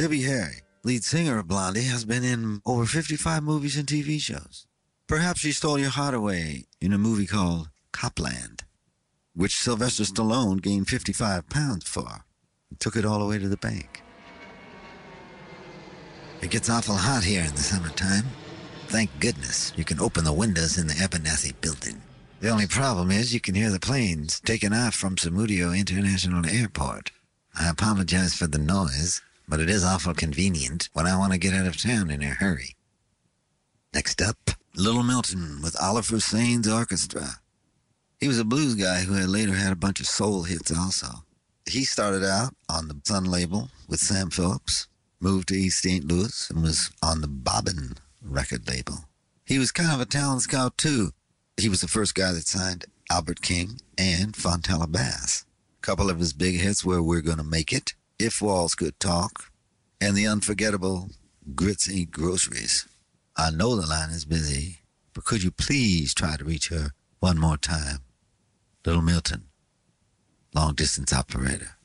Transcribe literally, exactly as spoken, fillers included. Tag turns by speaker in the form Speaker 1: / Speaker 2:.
Speaker 1: Debbie Harry, lead singer of Blondie, has been in over fifty-five movies and T V shows. Perhaps she stole your heart away in a movie called Copland, which Sylvester Stallone gained fifty-five pounds for and took it all the way to the bank. It gets awful hot here in the summertime. Thank goodness you can open the windows in the Abernathy building. The only problem is you can hear the planes taking off from Samudio International Airport. I apologize for the noise, but it is awful convenient when I want to get out of town in a hurry. Next up, Little Milton with Oliver Sane's Orchestra. He was a blues guy who had later had a bunch of soul hits also. He started out on the Sun label with Sam Phillips, moved to East Saint Louis, and was on the Bobbin record label. He was kind of a talent scout too. He was the first guy that signed Albert King and Fontella Bass. A couple of his big hits were We're Gonna Make It, If Walls Could Talk, and the unforgettable Grits Ain't Groceries. I know the line is busy, but could you please try to reach her one more time? Little Milton, long distance operator.